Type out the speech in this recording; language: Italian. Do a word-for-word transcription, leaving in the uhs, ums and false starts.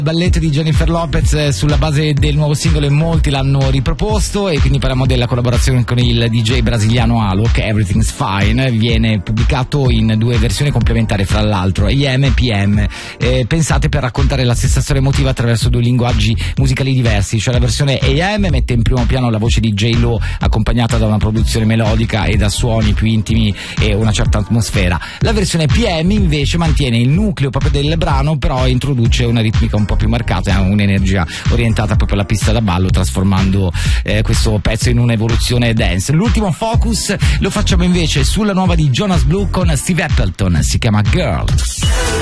Balletto di Jennifer Lopez sulla base del nuovo singolo, e molti l'hanno riproposto, e quindi parliamo della collaborazione con il D J brasiliano Alok. Everything's Fine viene pubblicato in due versioni complementari fra l'altro, A M e P M, eh, pensate per raccontare la stessa storia emotiva attraverso due linguaggi musicali diversi. Cioè la versione A M mette in primo piano la voce di J-Lo accompagnata da una produzione melodica e da suoni più intimi e una certa atmosfera. La versione P M invece mantiene il nucleo proprio del brano, però introduce una ritmica un po' più marcata e un'energia orientata proprio alla pista da ballo, trasformando eh, questo pezzo in un'evoluzione dance. L'ultimo focus lo facciamo invece sulla nuova di Jonas Blue con Steve Appleton, si chiama Girl.